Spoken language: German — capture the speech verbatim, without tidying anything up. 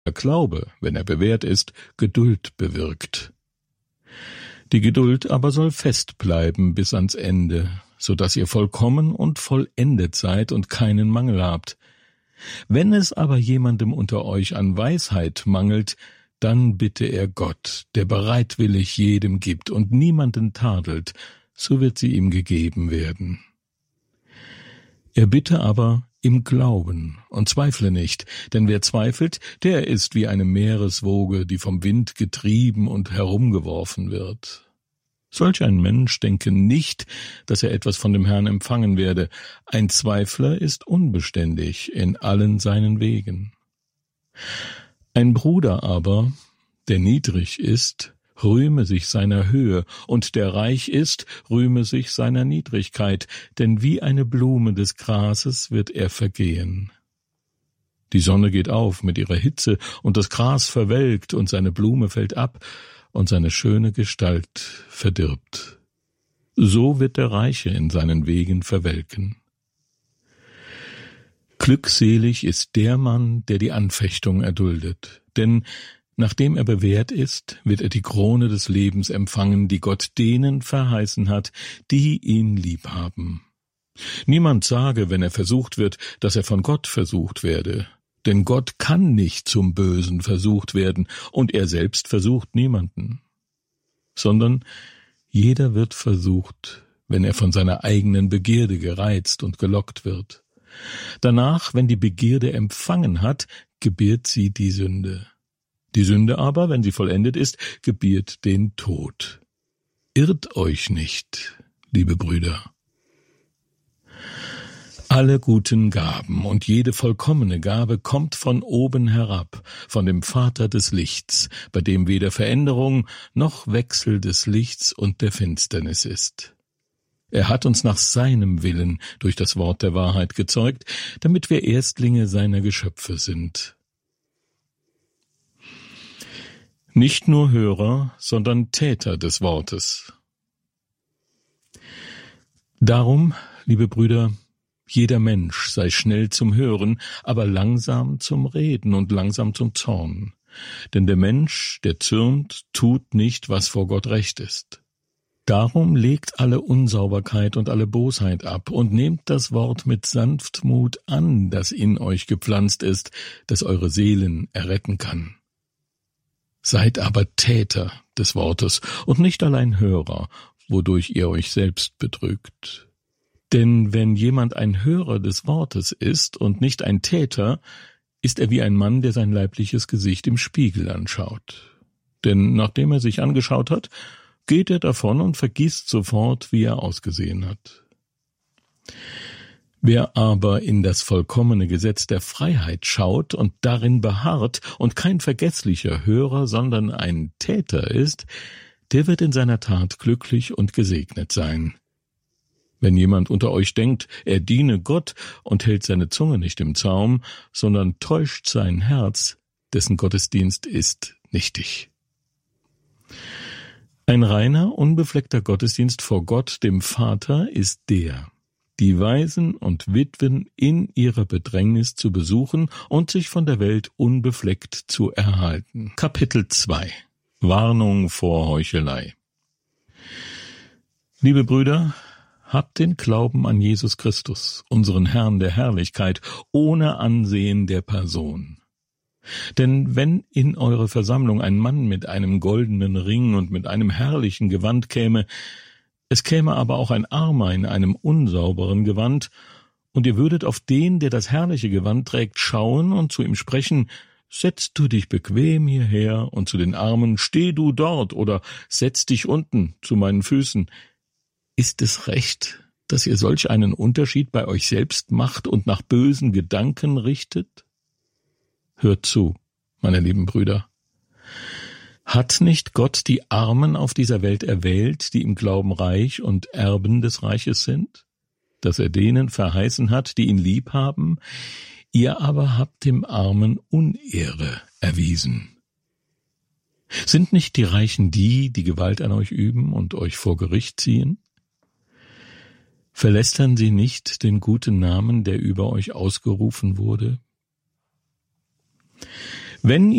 Glaube, wenn er bewährt ist, Geduld bewirkt. Die Geduld aber soll fest bleiben bis ans Ende, so dass ihr vollkommen und vollendet seid und keinen Mangel habt. Wenn es aber jemandem unter euch an Weisheit mangelt, dann bitte er Gott, der bereitwillig jedem gibt und niemanden tadelt, so wird sie ihm gegeben werden. Er bitte aber im Glauben und zweifle nicht, denn wer zweifelt, der ist wie eine Meereswoge, die vom Wind getrieben und herumgeworfen wird. Solch ein Mensch denke nicht, dass er etwas von dem Herrn empfangen werde. Ein Zweifler ist unbeständig in allen seinen Wegen. Ein Bruder aber, der niedrig ist, rühme sich seiner Höhe, und der reich ist, rühme sich seiner Niedrigkeit, denn wie eine Blume des Grases wird er vergehen. Die Sonne geht auf mit ihrer Hitze, und das Gras verwelkt, und seine Blume fällt ab, und seine schöne Gestalt verdirbt. So wird der Reiche in seinen Wegen verwelken. Glückselig ist der Mann, der die Anfechtung erduldet, denn nachdem er bewährt ist, wird er die Krone des Lebens empfangen, die Gott denen verheißen hat, die ihn liebhaben. Niemand sage, wenn er versucht wird, dass er von Gott versucht werde, denn Gott kann nicht zum Bösen versucht werden, und er selbst versucht niemanden, sondern jeder wird versucht, wenn er von seiner eigenen Begierde gereizt und gelockt wird. Danach, wenn die Begierde empfangen hat, gebiert sie die Sünde. Die Sünde aber, wenn sie vollendet ist, gebiert den Tod. Irrt euch nicht, liebe Brüder. Alle guten Gaben und jede vollkommene Gabe kommt von oben herab, von dem Vater des Lichts, bei dem weder Veränderung noch Wechsel des Lichts und der Finsternis ist. Er hat uns nach seinem Willen durch das Wort der Wahrheit gezeugt, damit wir Erstlinge seiner Geschöpfe sind. Nicht nur Hörer, sondern Täter des Wortes. Darum, liebe Brüder, jeder Mensch sei schnell zum Hören, aber langsam zum Reden und langsam zum Zorn. Denn der Mensch, der zürnt, tut nicht, was vor Gott recht ist. Darum legt alle Unsauberkeit und alle Bosheit ab und nehmt das Wort mit Sanftmut an, das in euch gepflanzt ist, das eure Seelen erretten kann. Seid aber Täter des Wortes und nicht allein Hörer, wodurch ihr euch selbst betrügt. Denn wenn jemand ein Hörer des Wortes ist und nicht ein Täter, ist er wie ein Mann, der sein leibliches Gesicht im Spiegel anschaut. Denn nachdem er sich angeschaut hat, geht er davon und vergisst sofort, wie er ausgesehen hat. Wer aber in das vollkommene Gesetz der Freiheit schaut und darin beharrt und kein vergesslicher Hörer, sondern ein Täter ist, der wird in seiner Tat glücklich und gesegnet sein. Wenn jemand unter euch denkt, er diene Gott und hält seine Zunge nicht im Zaum, sondern täuscht sein Herz, dessen Gottesdienst ist nichtig. Ein reiner, unbefleckter Gottesdienst vor Gott, dem Vater, ist der, die Waisen und Witwen in ihrer Bedrängnis zu besuchen und sich von der Welt unbefleckt zu erhalten. Kapitel zwei. Warnung vor Heuchelei. Liebe Brüder, habt den Glauben an Jesus Christus, unseren Herrn der Herrlichkeit, ohne Ansehen der Person. Denn wenn in eure Versammlung ein Mann mit einem goldenen Ring und mit einem herrlichen Gewand käme, es käme aber auch ein Armer in einem unsauberen Gewand, und ihr würdet auf den, der das herrliche Gewand trägt, schauen und zu ihm sprechen, setz du dich bequem hierher, und zu den Armen, steh du dort, oder setz dich unten zu meinen Füßen. Ist es recht, dass ihr solch einen Unterschied bei euch selbst macht und nach bösen Gedanken richtet? Hört zu, meine lieben Brüder. Hat nicht Gott die Armen auf dieser Welt erwählt, die im Glauben reich und Erben des Reiches sind? Dass er denen verheißen hat, die ihn lieb haben? Ihr aber habt dem Armen Unehre erwiesen. Sind nicht die Reichen die, die Gewalt an euch üben und euch vor Gericht ziehen? Verlästern sie nicht den guten Namen, der über euch ausgerufen wurde? Wenn